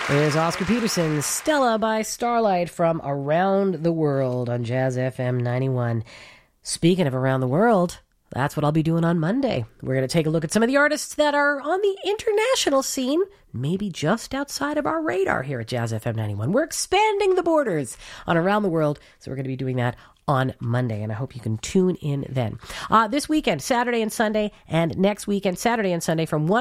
Is Oscar Peterson's Stella by Starlight from Around the World on Jazz FM 91. Speaking of Around the World, that's what I'll be doing on Monday. We're going to take a look at some of the artists that are on the international scene, maybe just outside of our radar here at Jazz FM 91. We're expanding the borders on Around the World, so we're going to be doing that on Monday, and I hope you can tune in then. This weekend, Saturday and Sunday, and next weekend, Saturday and Sunday from 1